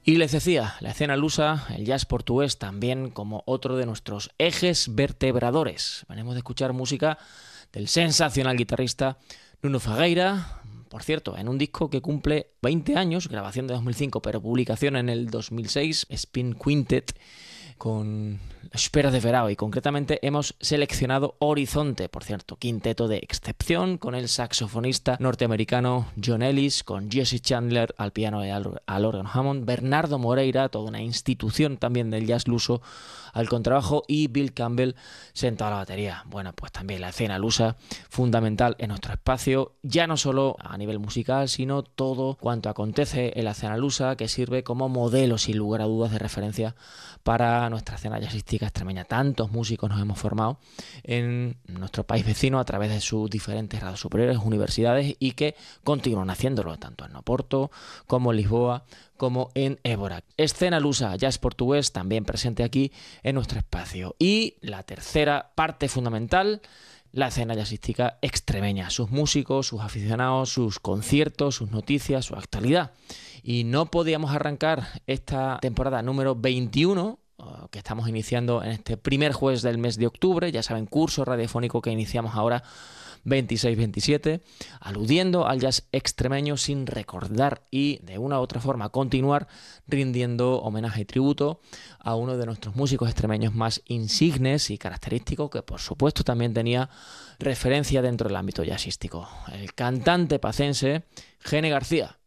Y les decía, la escena lusa, el jazz portugués también como otro de nuestros ejes vertebradores. Venimos de escuchar música del sensacional guitarrista Nuno Fagueira, por cierto, en un disco que cumple 20 años, grabación de 2005, pero publicación en el 2006, Spin Quintet, con Espera de Verão, y concretamente hemos seleccionado Horizonte, por cierto, quinteto de excepción, con el saxofonista norteamericano John Ellis, con Jesse Chandler al piano y al órgano Hammond, Bernardo Moreira, toda una institución también del jazz luso, al contrabajo, y Bill Campbell sentado a la batería. Bueno, pues también la escena lusa, fundamental en nuestro espacio, ya no solo a nivel musical, sino todo cuanto acontece en la escena lusa, que sirve como modelo, sin lugar a dudas, de referencia para nuestra escena jazzística extremeña. Tantos músicos nos hemos formado en nuestro país vecino a través de sus diferentes grados superiores, universidades, y que continúan haciéndolo tanto en Oporto como en Lisboa como en Évora. Escena lusa, jazz portugués, también presente aquí en nuestro espacio. Y la tercera parte fundamental, la escena jazzística extremeña, sus músicos, sus aficionados, sus conciertos, sus noticias, su actualidad. Y no podíamos arrancar esta temporada número 21, que estamos iniciando en este primer jueves del mes de octubre, ya saben, curso radiofónico que iniciamos ahora 26-27, aludiendo al jazz extremeño, sin recordar y de una u otra forma continuar rindiendo homenaje y tributo a uno de nuestros músicos extremeños más insignes y característicos, que por supuesto también tenía referencia dentro del ámbito jazzístico, el cantante pacense Gene García.